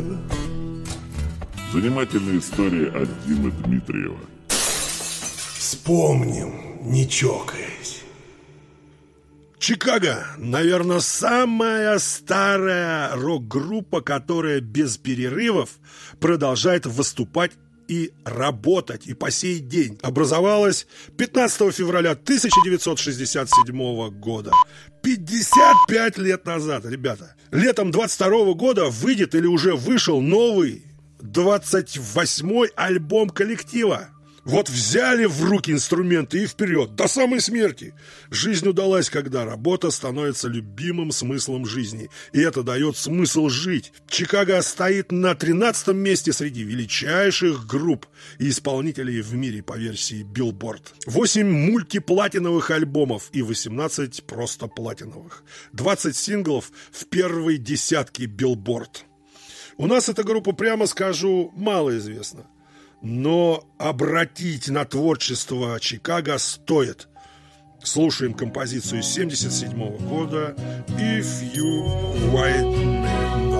Занимательная история от Димы Дмитриева. Вспомним, не чокаясь. Чикаго, наверное, самая старая рок-группа, которая без перерывов продолжает выступать и работать, и по сей день. Образовалась 15 февраля 1967 года. 55 лет назад, ребята. Летом 22 года выйдет или уже вышел новый 28-й альбом коллектива. Вот взяли в руки инструменты и вперед, до самой смерти. Жизнь удалась, когда работа становится любимым смыслом жизни. И это дает смысл жить. Чикаго стоит на 13-м месте среди величайших групп и исполнителей в мире по версии Billboard. 8 мультиплатиновых альбомов и 18 просто платиновых. 20 синглов в первой десятке Billboard. У нас эта группа, прямо скажу, мало известна. Но обратить на творчество Чикаго стоит. Слушаем композицию 1977 года «If You White Man».